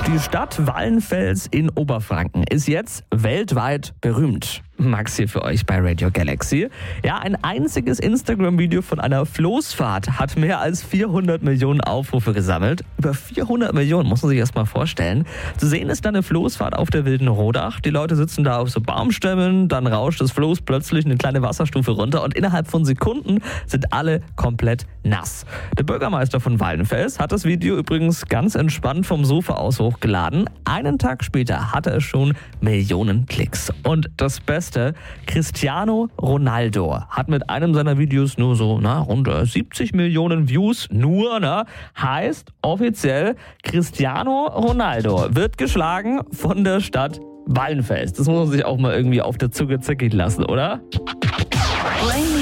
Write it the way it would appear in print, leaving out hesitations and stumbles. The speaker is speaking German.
Die Stadt Wallenfels in Oberfranken ist jetzt weltweit berühmt. Max hier für euch bei Radio Galaxy. Ja, ein einziges Instagram-Video von einer Floßfahrt hat mehr als 400 Millionen Aufrufe gesammelt. Über 400 Millionen, muss man sich erst mal vorstellen. Zu sehen ist dann eine Floßfahrt auf der Wilden Rodach. Die Leute sitzen da auf so Baumstämmen, dann rauscht das Floß plötzlich eine kleine Wasserstufe runter und innerhalb von Sekunden sind alle komplett nass. Der Bürgermeister von Wallenfels hat das Video übrigens ganz entspannt vom Sofa aus hochgeladen. Einen Tag später hatte es schon Millionen Klicks. Und das Beste, Cristiano Ronaldo hat mit einem seiner Videos nur so rund 70 Millionen Views. Heißt offiziell, Cristiano Ronaldo wird geschlagen von der Stadt Wallenfels. Das muss man sich auch mal irgendwie auf der Zunge zergehen lassen, oder?